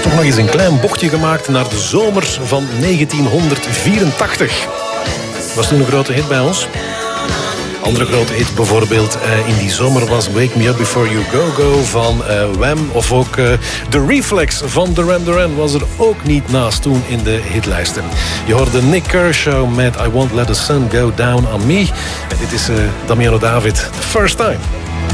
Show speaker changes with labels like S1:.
S1: toch nog eens een klein bochtje gemaakt naar de zomer van 1984. Was toen een grote hit bij ons. Andere grote hit bijvoorbeeld in die zomer was Wake Me Up Before You Go Go van Wham. Of ook The Reflex van Duran Duran was er ook niet naast toen in de hitlijsten. Je hoorde Nick Kershaw met I Won't Let the Sun Go Down on Me. En dit is Damiano David, The First Time.